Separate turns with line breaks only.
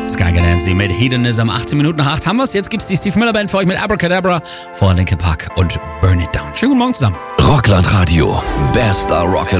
Sky Nancy mit Hedonism. 18 Minuten nach 8 haben wir es. Jetzt gibt's die Steve Miller Band für euch mit Abracadabra vor Linkin Park und Burn It Down. Schönen guten Morgen zusammen.
Rockland Radio. Bester Rock'n'Roll.